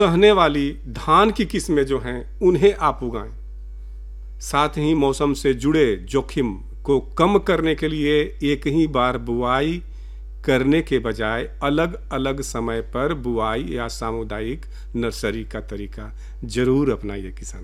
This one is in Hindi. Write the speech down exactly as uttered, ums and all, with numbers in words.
सहने वाली धान की किस्में जो हैं उन्हें आप उगाएं। साथ ही मौसम से जुड़े जोखिम को कम करने के लिए एक ही बार बुआई करने के बजाय अलग अलग समय पर बुआई या सामुदायिक नर्सरी का तरीका जरूर अपनाइए किसान।